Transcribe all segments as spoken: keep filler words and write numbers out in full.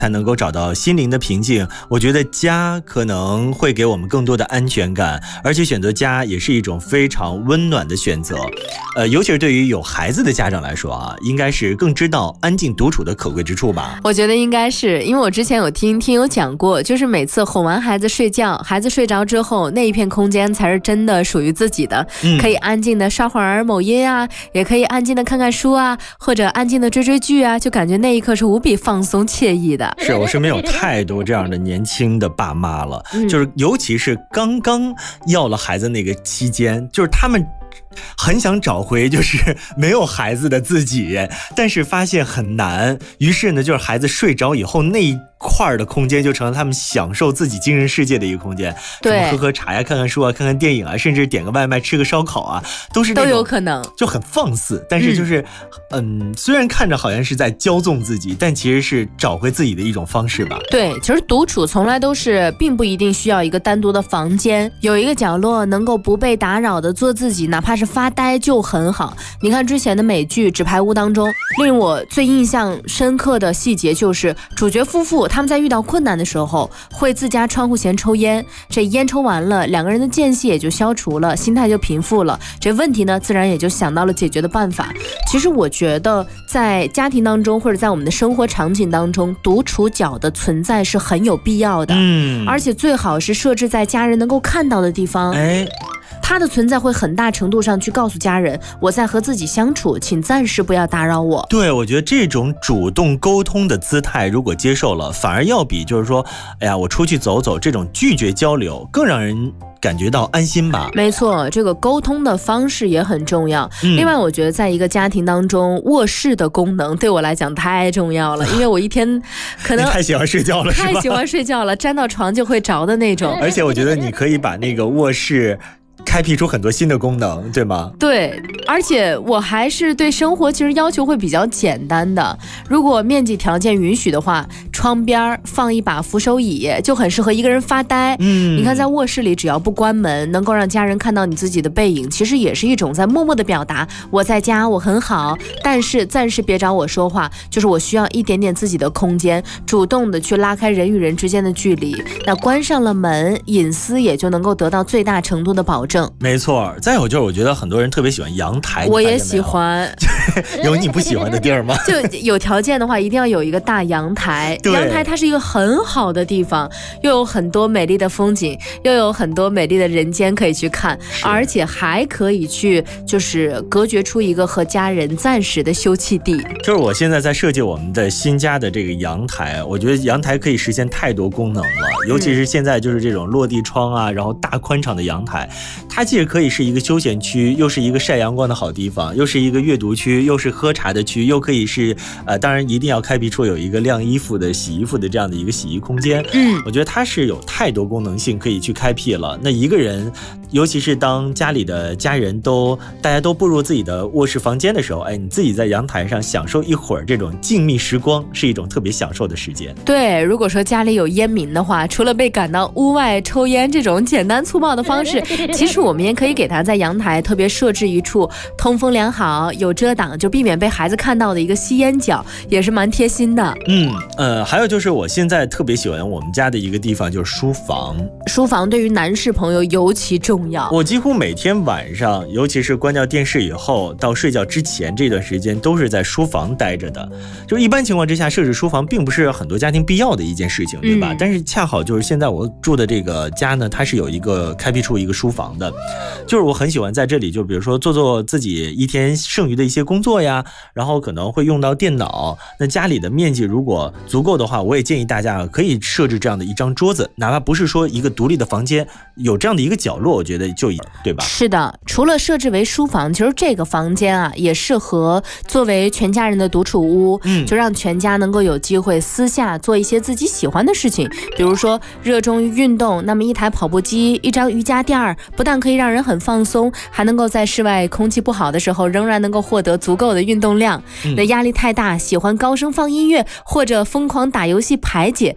才能够找到心灵的平静。我觉得家可能会给我们更多的安全感，而且选择家也是一种非常温暖的选择。呃，尤其是对于有孩子的家长来说啊，应该是更知道安静独处的可贵之处吧。 我觉得应该是，因为我之前有听听友讲过，就是每次哄完孩子睡觉，孩子睡着之后，那一片空间才是真的属于自己的，嗯、可以安静的刷会儿某音啊，也可以安静的看看书啊，或者安静的追追剧啊，就感觉那一刻是无比放松惬意的。 是我身边有太多这样的年轻的爸妈了，嗯、就是尤其是刚刚要了孩子那个期间，就是他们很想找回就是没有孩子的自己，但是发现很难，于是呢，就是孩子睡着以后那一块的空间就成了他们享受自己精神世界的一个空间。 对， 什么喝喝茶呀，看看书啊，看看电影啊，甚至点个外卖吃个烧烤啊，都是那种都有可能， 就很放肆。但是就是嗯, 嗯，虽然看着好像是在骄纵自己，但其实是找回自己的一种方式吧。 对，其实独处从来都是并不一定需要一个单独的房间，有一个角落能够不被打扰的做自己，哪怕是发呆就很好。你看之前的美剧《纸牌屋》当中，令我最印象深刻的细节就是主角夫妇他们在遇到困难的时候会自家窗户前抽烟，这烟抽完了，两个人的间隙也就消除了，心态就平复了，这问题呢自然也就想到了解决的办法。其实我觉得在家庭当中或者在我们的生活场景当中，独处角的存在是很有必要的，嗯，而且最好是设置在家人能够看到的地方。哎，它的存在会很大程度上去告诉家人，我在和自己相处，请暂时不要打扰我。 对，我觉得这种主动沟通的姿态如果接受了，反而要比就是说哎呀我出去走走这种拒绝交流更让人感觉到安心吧。 没错，这个沟通的方式也很重要、嗯、另外我觉得在一个家庭当中，卧室的功能对我来讲太重要了，因为我一天可能太喜欢睡觉了， 太喜欢睡觉了，沾到床就会着的那种。 而且我觉得你可以把那个卧室开辟出很多新的功能，对吗？ 对，而且我还是对生活其实要求会比较简单的，如果面积条件允许的话，窗边放一把扶手椅就很适合一个人发呆。嗯，你看在卧室里只要不关门，能够让家人看到你自己的背影，其实也是一种在默默的表达我在家我很好，但是暂时别找我说话，就是我需要一点点自己的空间，主动的去拉开人与人之间的距离，那关上了门，隐私也就能够得到最大程度的保证。 没错，再有就是我觉得很多人特别喜欢阳台， 我也喜欢。 有你不喜欢的地儿吗？ 就有条件的话一定要有一个大阳台，阳台它是一个很好的地方，又有很多美丽的风景，又有很多美丽的人间可以去看，而且还可以去就是隔绝出一个和家人暂时的休憩地。 就是我现在在设计我们的新家的这个阳台，我觉得阳台可以实现太多功能了，尤其是现在就是这种落地窗啊，然后大宽敞的阳台，它既可以是一个休闲区，又是一个晒阳光的好地方，又是一个阅读区，又是喝茶的区，又可以是呃，当然一定要开辟出有一个晾衣服的洗衣服的这样的一个洗衣空间。嗯，我觉得它是有太多功能性可以去开辟了。那一个人尤其是当家里的家人都大家都步入自己的卧室房间的时候，哎，你自己在阳台上享受一会儿这种静谧时光，是一种特别享受的时间。 对，如果说家里有烟民的话，除了被赶到屋外抽烟这种简单粗暴的方式，其实我们也可以给他在阳台特别设置一处通风良好有遮挡，就避免被孩子看到的一个吸烟角，也是蛮贴心的。 嗯呃，还有就是我现在特别喜欢我们家的一个地方就是书房。 书房对于男士朋友尤其重要， 我几乎每天晚上，尤其是关掉电视以后到睡觉之前这段时间都是在书房待着的。就一般情况之下设置书房并不是很多家庭必要的一件事情，对吧？嗯、但是恰好就是现在我住的这个家呢，它是有一个开辟出一个书房的，就是我很喜欢在这里，就比如说做做自己一天剩余的一些工作呀，然后可能会用到电脑。那家里的面积如果足够的话，我也建议大家可以设置这样的一张桌子，哪怕不是说一个独立的房间，有这样的一个角落，我觉得就对吧？ 是的，除了设置为书房，其实这个房间啊也适合作为全家人的独处屋，嗯，就让全家能够有机会私下做一些自己喜欢的事情，比如说热衷于运动，那么一台跑步机，一张瑜伽垫儿，不但可以让人很放松，还能够在室外空气不好的时候仍然能够获得足够的运动量。嗯、那压力太大，喜欢高声放音乐或者疯狂打游戏排解，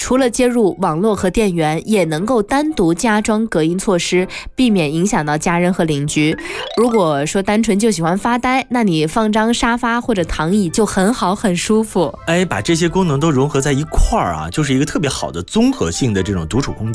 除了接入网络和电源，也能够单独加装隔音措施，避免影响到家人和邻居。如果说单纯就喜欢发呆，那你放张沙发或者躺椅就很好很舒服。 哎，把这些功能都融合在一块儿啊，就是一个特别好的综合性的这种独处空间。